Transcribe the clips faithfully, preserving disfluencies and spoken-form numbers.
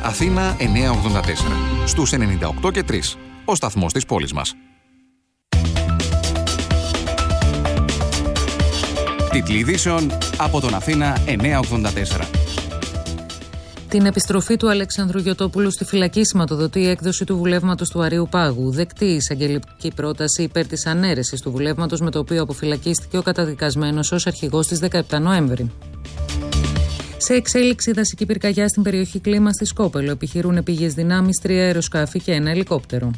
Αθήνα εννιακόσια ογδόντα τέσσερα. Στους ενενήντα οκτώ και τρία. Ο σταθμός της πόλης μας. Τίτλοι ειδήσεων από τον Αθήνα εννιακόσια ογδόντα τέσσερα. Την επιστροφή του Αλεξανδρού Γιωτόπουλου στη φυλακή σηματοδοτεί η έκδοση του βουλεύματος του Αρείου Πάγου. Δεκτή η εισαγγελική πρόταση υπέρ της ανέρεσης του βουλεύματος με το οποίο αποφυλακίστηκε ο καταδικασμένος ως αρχηγός της δεκαεπτά Νοέμβρη. Σε εξέλιξη δασική πυρκαγιά στην περιοχή Κλίμα στη Σκόπελο. Επιχειρούν επίγειες δυνάμεις, τρία αεροσκάφη και ένα ελικόπτερο.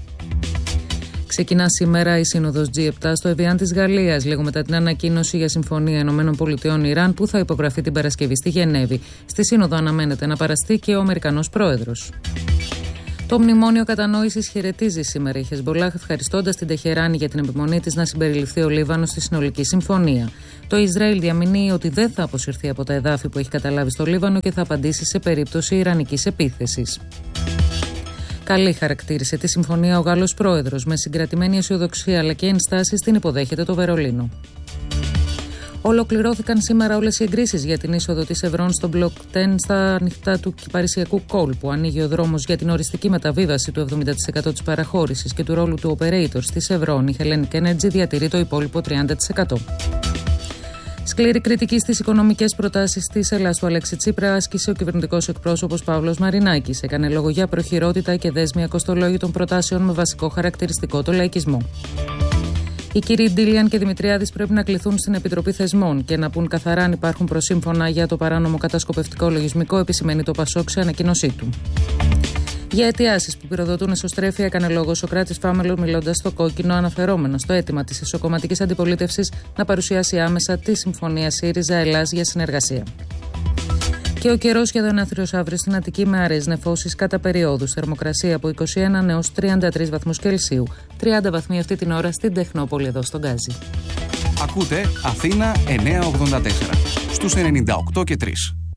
Ξεκινά σήμερα η Σύνοδος τζι επτά στο Εβιάν της Γαλλίας, λίγο μετά την ανακοίνωση για συμφωνία ΗΠΑ-Ιράν που θα υπογραφεί την Παρασκευή στη Γενέβη. Στη Σύνοδο αναμένεται να παραστεί και ο Αμερικανός πρόεδρος. Το μνημόνιο κατανόησης χαιρετίζει σήμερα η Χεσμπολάχ, ευχαριστώντας την Τεχεράνη για την επιμονή της να συμπεριληφθεί ο Λίβανος στη συνολική συμφωνία. Το Ισραήλ διαμηνύει ότι δεν θα αποσυρθεί από τα εδάφη που έχει καταλάβει στο Λίβανο και θα απαντήσει σε περίπτωση ιρανικής επίθεσης. Καλή χαρακτήρισε τη συμφωνία ο Γάλλος πρόεδρος. Με συγκρατημένη αισιοδοξία αλλά και ενστάσεις την υποδέχεται το Βερολίνο. Ολοκληρώθηκαν σήμερα όλες οι εγκρίσεις για την είσοδο της Ευρών στο μπλοκ δέκα στα ανοιχτά του Παρισιακού κόλπου. Ανοίγει ο δρόμος για την οριστική μεταβίβαση του εβδομήντα τοις εκατό της παραχώρησης και του ρόλου του operator της Ευρών. Η Hellenic Energy διατηρεί το υπόλοιπο τριάντα τοις εκατό. Σκληρή κριτική στις οικονομικές προτάσεις της Ελλάδας του Αλέξη Τσίπρα άσκησε ο κυβερνητικός εκπρόσωπος Παύλος Μαρινάκης. Έκανε λόγο για προχειρότητα και δέσμια κοστολόγητων προτάσεων με βασικό χαρακτηριστικό το λαϊκισμό. Οι κύριοι Ντίλιαν και Δημητριάδης πρέπει να κληθούν στην Επιτροπή Θεσμών και να πούν καθαρά αν υπάρχουν προσύμφωνα για το παράνομο κατασκοπευτικό λογισμικό, επισημαίνει το Πασόκ σε ανακοίνωσή του. Για αιτιάσεις που πυροδοτούν εσωστρέφεια, έκανε λόγο ο Σωκράτης Φάμελο μιλώντας στο κόκκινο, αναφερόμενο στο αίτημα της εσωκομματικής αντιπολίτευσης να παρουσιάσει άμεσα τη συμφωνία ΣΥΡΙΖΑ-Ελλάς για συνεργασία. Και ο καιρός σχεδόν άθριος αύριο στην Αττική με αραιές νεφώσεις κατά περιόδους. Θερμοκρασία από είκοσι ένα έως τριάντα τρεις βαθμούς Κελσίου. τριάντα βαθμοί αυτή την ώρα στην Τεχνόπολη εδώ στον Γκάζι. Ακούτε Αθήνα εννιακόσια ογδόντα τέσσερα στους ενενήντα οκτώ και τρία.